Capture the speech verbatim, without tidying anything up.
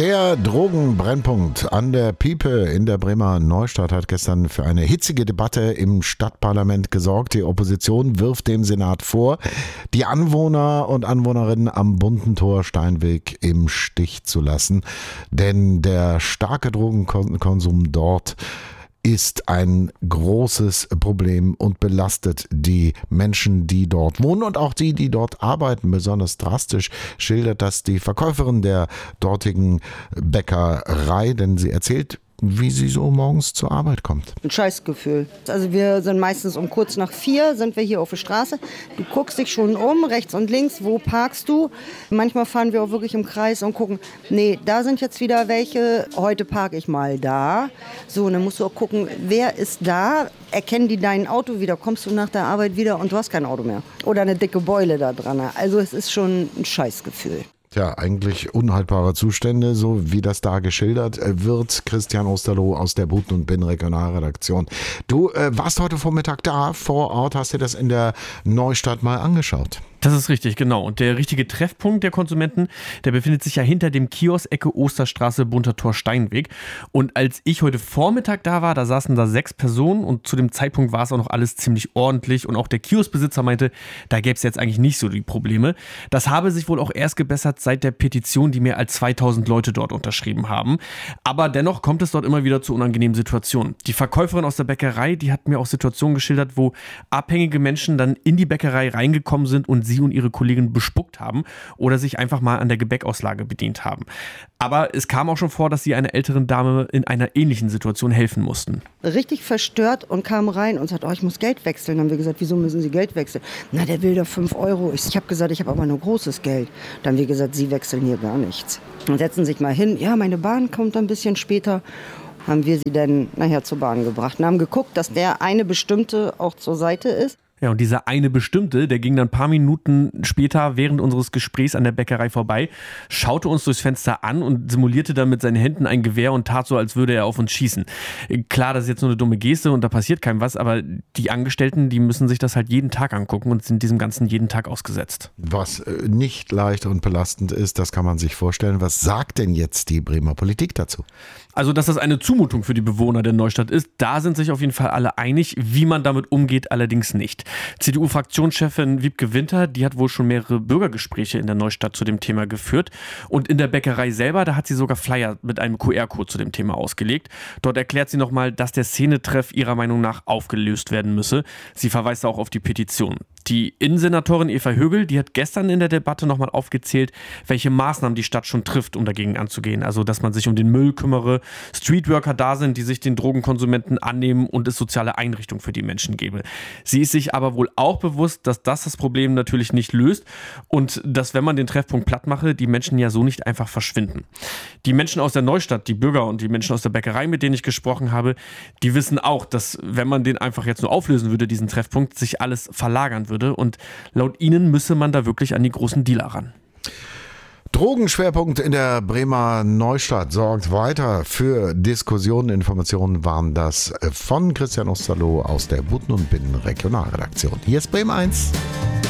Der Drogenbrennpunkt an der Piepe in der Bremer Neustadt hat gestern für eine hitzige Debatte im Stadtparlament gesorgt. Die Opposition wirft dem Senat vor, die Anwohner und Anwohnerinnen am bunten Tor Steinweg im Stich zu lassen. Denn der starke Drogenkonsum dort ist ein großes Problem und belastet die Menschen, die dort wohnen und auch die, die dort arbeiten. Besonders drastisch schildert das die Verkäuferin der dortigen Bäckerei, denn sie erzählt, wie sie so morgens zur Arbeit kommt. Ein Scheißgefühl. Also wir sind meistens um kurz nach vier, sind wir hier auf der Straße. Du guckst dich schon um, rechts und links, wo parkst du? Manchmal fahren wir auch wirklich im Kreis und gucken, nee, da sind jetzt wieder welche, heute parke ich mal da. So, und dann musst du auch gucken, wer ist da? Erkennen die dein Auto wieder? Kommst du nach der Arbeit wieder und du hast kein Auto mehr? Oder eine dicke Beule da dran. Also es ist schon ein Scheißgefühl. Tja, eigentlich unhaltbare Zustände, so wie das da geschildert wird. Christian Osterloh aus der Buten und Bin Regionalredaktion. Du äh, warst heute Vormittag da vor Ort, hast dir das in der Neustadt mal angeschaut. Das ist richtig, genau. Und der richtige Treffpunkt der Konsumenten, der befindet sich ja hinter dem Kiosk Ecke Osterstraße, bunter Tor Steinweg. Und als ich heute Vormittag da war, da saßen da sechs Personen und zu dem Zeitpunkt war es auch noch alles ziemlich ordentlich. Und auch der Kioskbesitzer meinte, da gäbe es jetzt eigentlich nicht so die Probleme. Das habe sich wohl auch erst gebessert seit der Petition, die mehr als zweitausend Leute dort unterschrieben haben. Aber dennoch kommt es dort immer wieder zu unangenehmen Situationen. Die Verkäuferin aus der Bäckerei, die hat mir auch Situationen geschildert, wo abhängige Menschen dann in die Bäckerei reingekommen sind und sie und ihre Kollegen bespuckt haben oder sich einfach mal an der Gebäckauslage bedient haben. Aber es kam auch schon vor, dass sie einer älteren Dame in einer ähnlichen Situation helfen mussten. Richtig verstört und kam rein und sagt, oh, ich muss Geld wechseln. Dann haben wir gesagt, wieso müssen Sie Geld wechseln? Na, der will doch fünf Euro. Ich, ich habe gesagt, ich habe aber nur großes Geld. Dann haben wir gesagt, Sie wechseln hier gar nichts. Und setzen sich mal hin. Ja, meine Bahn kommt ein bisschen später. Haben wir sie dann nachher zur Bahn gebracht und haben geguckt, dass der eine bestimmte auch zur Seite ist. Ja, und dieser eine Bestimmte, der ging dann ein paar Minuten später während unseres Gesprächs an der Bäckerei vorbei, schaute uns durchs Fenster an und simulierte dann mit seinen Händen ein Gewehr und tat so, als würde er auf uns schießen. Klar, das ist jetzt nur eine dumme Geste und da passiert keinem was, aber die Angestellten, die müssen sich das halt jeden Tag angucken und sind diesem Ganzen jeden Tag ausgesetzt. Was nicht leicht und belastend ist, das kann man sich vorstellen. Was sagt denn jetzt die Bremer Politik dazu? Also, dass das eine Zumutung für die Bewohner der Neustadt ist, da sind sich auf jeden Fall alle einig. Wie man damit umgeht, allerdings nicht. C D U-Fraktionschefin Wiebke Winter, die hat wohl schon mehrere Bürgergespräche in der Neustadt zu dem Thema geführt. Und in der Bäckerei selber, da hat sie sogar Flyer mit einem Q R-Code zu dem Thema ausgelegt. Dort erklärt sie nochmal, dass der Szenetreff ihrer Meinung nach aufgelöst werden müsse. Sie verweist auch auf die Petition. Die Innensenatorin Eva Högel, die hat gestern in der Debatte nochmal aufgezählt, welche Maßnahmen die Stadt schon trifft, um dagegen anzugehen. Also, dass man sich um den Müll kümmere, Streetworker da sind, die sich den Drogenkonsumenten annehmen und es soziale Einrichtungen für die Menschen gebe. Sie ist sich aber wohl auch bewusst, dass das das Problem natürlich nicht löst und dass, wenn man den Treffpunkt platt mache, die Menschen ja so nicht einfach verschwinden. Die Menschen aus der Neustadt, die Bürger und die Menschen aus der Bäckerei, mit denen ich gesprochen habe, die wissen auch, dass, wenn man den einfach jetzt nur auflösen würde, diesen Treffpunkt, sich alles verlagern würde. Und laut ihnen müsse man da wirklich an die großen Dealer ran. Drogenschwerpunkt in der Bremer Neustadt sorgt weiter für Diskussionen. Informationen waren das von Christian Osterloh aus der Buten und Bin Regionalredaktion. Hier ist Bremen eins.